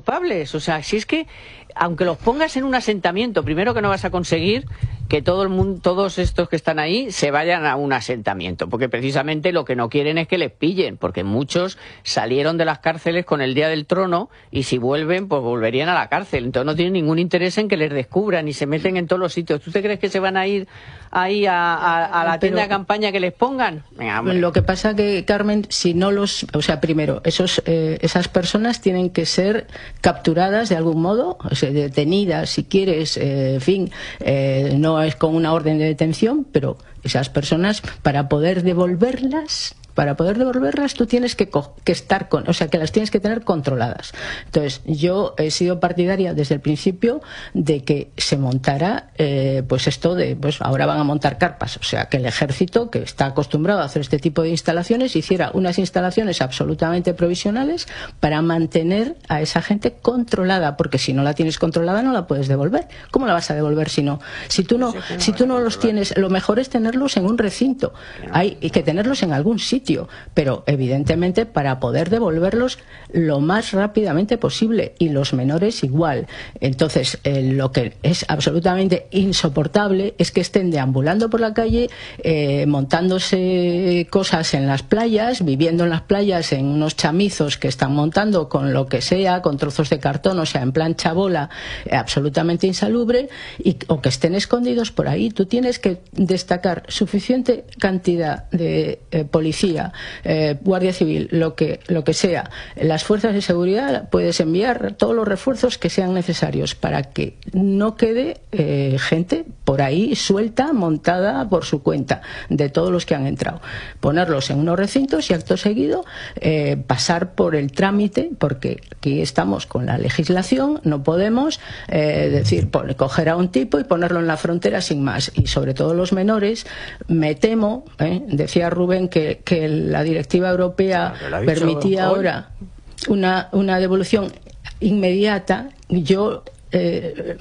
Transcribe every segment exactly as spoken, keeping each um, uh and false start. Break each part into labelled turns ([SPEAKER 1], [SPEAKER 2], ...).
[SPEAKER 1] culpables. O sea, si es que, aunque los pongas en un asentamiento, primero que no vas a conseguir que todo el mundo, todos estos que están ahí se vayan a un asentamiento, porque precisamente lo que no quieren es que les pillen, porque muchos salieron de las cárceles con el Día del Trono y si vuelven, pues volverían a la cárcel. Entonces no tienen ningún interés en que les descubran y se meten en todos los sitios. ¿Tú te crees que se van a ir ahí a, a, a la tienda de campaña que les pongan? Venga,
[SPEAKER 2] lo que pasa que, Carmen, si no los... O sea, primero, esos, eh, esas personas tienen que ser capturadas de algún modo, o sea, detenidas, si quieres, eh, en fin, eh, no es con una orden de detención, pero esas personas, para poder devolverlas... Para poder devolverlas tú tienes que, que estar con, o sea, que las tienes que tener controladas. Entonces, yo he sido partidaria desde el principio de que se montara, eh, pues esto de, pues ahora van a montar carpas, o sea, que el ejército, que está acostumbrado a hacer este tipo de instalaciones, hiciera unas instalaciones absolutamente provisionales para mantener a esa gente controlada, porque si no la tienes controlada no la puedes devolver. ¿Cómo la vas a devolver si no? Si tú no, si tú no los tienes, lo mejor es tenerlos en un recinto. Hay que tenerlos en algún sitio. Pero evidentemente para poder devolverlos lo más rápidamente posible, y los menores igual. Entonces eh, lo que es absolutamente insoportable es que estén deambulando por la calle, eh, montándose cosas en las playas, viviendo en las playas en unos chamizos que están montando con lo que sea, con trozos de cartón, o sea, en plan chabola, eh, absolutamente insalubre, y, o que estén escondidos por ahí. Tú tienes que destacar suficiente cantidad de eh, policía, Eh, Guardia Civil, lo que, lo que sea, las fuerzas de seguridad, puedes enviar todos los refuerzos que sean necesarios para que no quede eh, gente por ahí suelta, montada por su cuenta, de todos los que han entrado. Ponerlos en unos recintos y acto seguido eh, pasar por el trámite, porque aquí estamos con la legislación, no podemos eh, decir, por, coger a un tipo y ponerlo en la frontera sin más. Y sobre todo los menores, me temo, eh, decía Rubén que, que la directiva europea permitía ahora una, una devolución inmediata. Yo eh,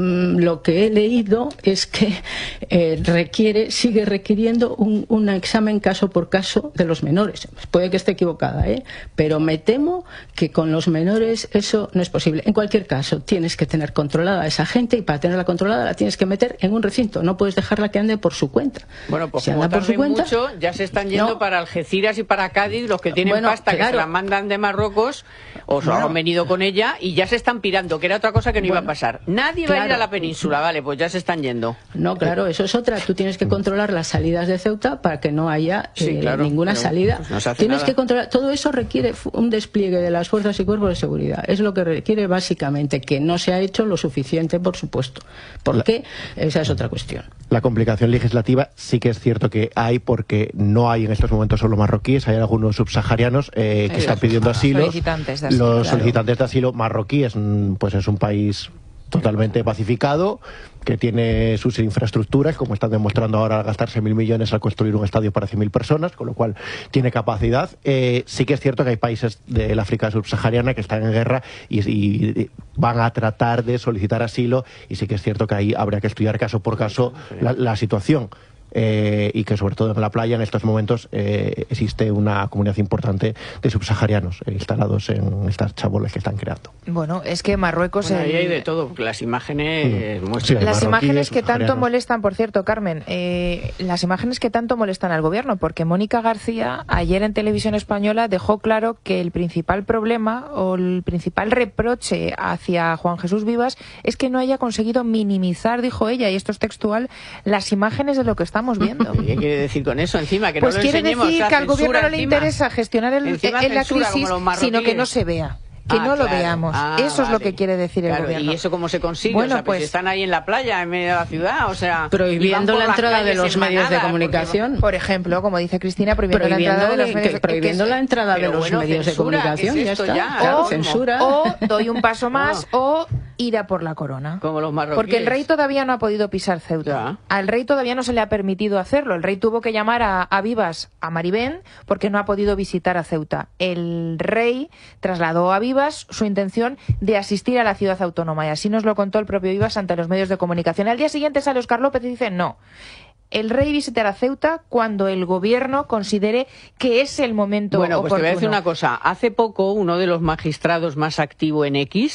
[SPEAKER 2] lo que he leído es que eh, requiere, sigue requiriendo un, un examen caso por caso de los menores. Puede que esté equivocada, ¿eh? Pero me temo que con los menores eso no es posible. En cualquier caso, tienes que tener controlada a esa gente, y para tenerla controlada la tienes que meter en un recinto. No puedes dejarla que ande por su cuenta.
[SPEAKER 1] Bueno, pues
[SPEAKER 2] si
[SPEAKER 1] como
[SPEAKER 2] anda por su cuenta,
[SPEAKER 1] mucho, ya se están yendo
[SPEAKER 2] no.
[SPEAKER 1] para Algeciras y para Cádiz los que tienen
[SPEAKER 2] bueno,
[SPEAKER 1] pasta,
[SPEAKER 2] claro.
[SPEAKER 1] que se la mandan de Marruecos o se
[SPEAKER 2] bueno.
[SPEAKER 1] han venido con ella y ya se están pirando, que era otra cosa que no bueno, iba a pasar. Nadie claro. va a ir a la península, vale, pues ya se están yendo.
[SPEAKER 2] No, claro, eso es otra. Tú tienes que controlar las salidas de Ceuta para que no haya eh, sí, claro, ninguna salida.
[SPEAKER 1] Pues no
[SPEAKER 2] tienes
[SPEAKER 1] nada.
[SPEAKER 2] que controlar. Todo eso requiere un despliegue de las fuerzas y cuerpos de seguridad. Es lo que requiere básicamente, que no se ha hecho lo suficiente, por supuesto. ¿Por qué? Esa es otra cuestión.
[SPEAKER 3] La complicación legislativa sí que es cierto que hay, porque no hay en estos momentos solo marroquíes, hay algunos subsaharianos eh, que están pidiendo asilo.
[SPEAKER 4] Solicitantes de asilo.
[SPEAKER 3] Los
[SPEAKER 4] claro.
[SPEAKER 3] solicitantes de asilo marroquíes, pues es un país totalmente pacificado, que tiene sus infraestructuras, como están demostrando ahora, al gastarse mil millones al construir un estadio para cien mil personas, con lo cual tiene capacidad. Eh, sí que es cierto que hay países del África subsahariana que están en guerra y, y van a tratar de solicitar asilo, y sí que es cierto que ahí habría que estudiar caso por caso la, la situación. Eh, y que sobre todo en la playa en estos momentos eh, existe una comunidad importante de subsaharianos eh, instalados en estas chabolas que están creando.
[SPEAKER 4] Bueno, es que Marruecos...
[SPEAKER 1] Bueno,
[SPEAKER 4] el...
[SPEAKER 1] ahí hay de todo, las imágenes
[SPEAKER 3] mm.
[SPEAKER 1] muestran.
[SPEAKER 3] Sí,
[SPEAKER 4] las imágenes que tanto
[SPEAKER 3] subsaharianos.
[SPEAKER 4] molestan, por cierto, Carmen, eh, las imágenes que tanto molestan al gobierno, porque Mónica García ayer en Televisión Española dejó claro que el principal problema o el principal reproche hacia Juan Jesús Vivas es que no haya conseguido minimizar, dijo ella, y esto es textual, las imágenes de lo que estamos viendo.
[SPEAKER 1] ¿Qué quiere decir con eso? Encima que
[SPEAKER 4] pues
[SPEAKER 1] no lo
[SPEAKER 4] quiere
[SPEAKER 1] enseñemos,
[SPEAKER 4] decir
[SPEAKER 1] o sea,
[SPEAKER 4] que al gobierno no le
[SPEAKER 1] encima.
[SPEAKER 4] interesa gestionar el,
[SPEAKER 1] Encima
[SPEAKER 4] en la
[SPEAKER 1] censura,
[SPEAKER 4] crisis,
[SPEAKER 1] como los
[SPEAKER 4] sino que no
[SPEAKER 1] marroquíes.
[SPEAKER 4] se vea. Que
[SPEAKER 1] Ah,
[SPEAKER 4] no lo
[SPEAKER 1] claro.
[SPEAKER 4] veamos.
[SPEAKER 1] Ah,
[SPEAKER 4] Eso es lo
[SPEAKER 1] vale.
[SPEAKER 4] que quiere decir el
[SPEAKER 1] claro,
[SPEAKER 4] gobierno.
[SPEAKER 1] ¿Y eso cómo se consigue?
[SPEAKER 4] Bueno,
[SPEAKER 1] o sea, pues,
[SPEAKER 4] pues
[SPEAKER 1] están ahí en la playa, en medio de la ciudad, o sea...
[SPEAKER 2] Prohibiendo la entrada de los medios de comunicación.
[SPEAKER 4] Porque, por ejemplo, como dice Cristina, prohibiendo,
[SPEAKER 2] prohibiendo
[SPEAKER 4] la entrada de los
[SPEAKER 2] que,
[SPEAKER 4] medios
[SPEAKER 2] que, prohibiendo
[SPEAKER 4] que,
[SPEAKER 2] la entrada
[SPEAKER 1] pero
[SPEAKER 2] de los
[SPEAKER 1] bueno,
[SPEAKER 2] medios
[SPEAKER 1] censura,
[SPEAKER 2] de comunicación.
[SPEAKER 1] ¿qué es
[SPEAKER 2] Ya
[SPEAKER 1] esto
[SPEAKER 2] está.
[SPEAKER 1] ya?
[SPEAKER 2] Claro,
[SPEAKER 4] o,
[SPEAKER 2] censura.
[SPEAKER 4] o doy un paso más, o ir a por la corona.
[SPEAKER 1] Como los marroquíes.
[SPEAKER 4] Porque el rey todavía no ha podido pisar Ceuta.
[SPEAKER 1] Ya.
[SPEAKER 4] Al rey todavía no se le ha permitido hacerlo. El rey tuvo que llamar a, a Vivas a Maribén porque no ha podido visitar a Ceuta. El rey trasladó a Vivas su intención de asistir a la ciudad autónoma, y así nos lo contó el propio Vivas ante los medios de comunicación. Al día siguiente sale Óscar López y dice no. El rey visitará Ceuta cuando el gobierno considere que es el momento
[SPEAKER 1] Bueno, pues
[SPEAKER 4] oportuno.
[SPEAKER 1] te voy a decir una cosa. Hace poco uno de los magistrados más activo en X